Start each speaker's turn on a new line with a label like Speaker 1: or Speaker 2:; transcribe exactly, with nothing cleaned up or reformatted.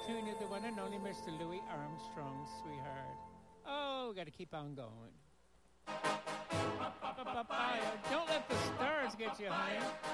Speaker 1: tune of the one and only Mister Louis Armstrong, sweetheart. Oh, we got to keep on going. Don't let the stars get you, honey.